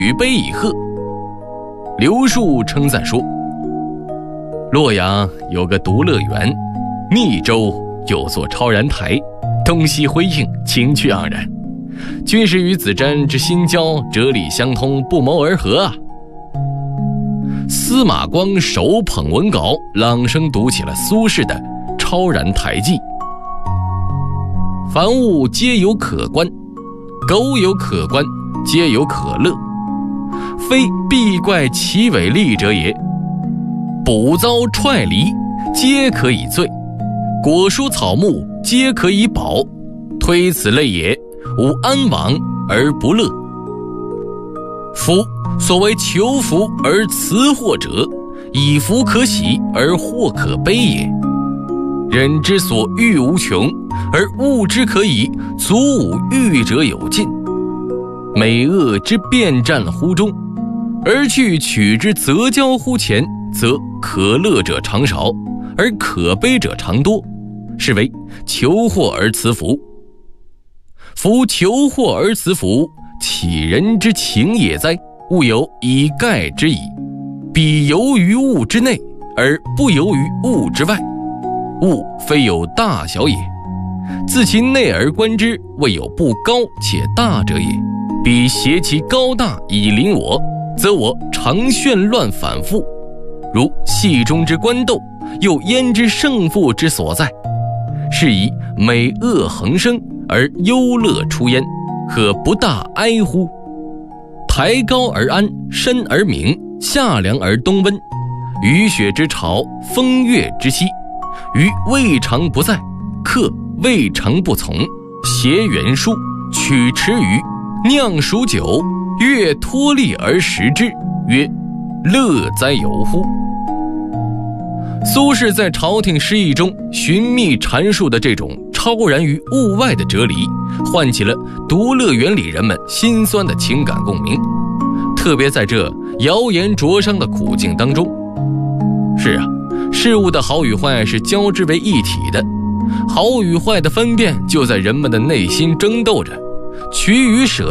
举杯以贺。刘树称赞说，洛阳有个独乐园，密州有座超然台，东西辉映，情趣盎然，均是与子瞻之心交，哲理相通，不谋而合啊。司马光手捧文稿，朗声读起了苏轼的《超然台记》。凡物皆有可观，苟有可观，皆有可乐，非必怪其伪利者也。捕遭踹离，皆可以罪；果蔬草木，皆可以饱。推此类也，无安往而不乐。夫所谓求福而辞祸者，以福可喜而祸可悲也。人之所欲无穷，而物之可以足吾欲者有尽。美恶之辩战乎中，而去取之则交乎前，则可乐者常少，而可悲者常多，是为求祸而辞福。夫求祸而辞福，岂人之情也哉？物有以盖之矣。彼游于物之内，而不游于物之外。物非有大小也，自其内而观之，未有不高且大者也。彼挟其高大以临我，则我常眩乱反复，如戏中之官斗，又焉知胜负之所在？是以美恶横生，而忧乐出焉，可不大哀乎？台高而安，深而明，夏凉而冬温，雨雪之朝，风月之夕，余未尝不在，客未尝不从。携原书，取池鱼，酿熟酒，越脱力而食之，曰乐哉有乎。苏轼在朝廷诗意中寻觅阐述的这种超然于物外的哲理，唤起了独乐园里人们心酸的情感共鸣，特别在这谣言灼伤的苦境当中。是啊，事物的好与坏是交织为一体的，好与坏的分辨就在人们的内心争斗着，取与舍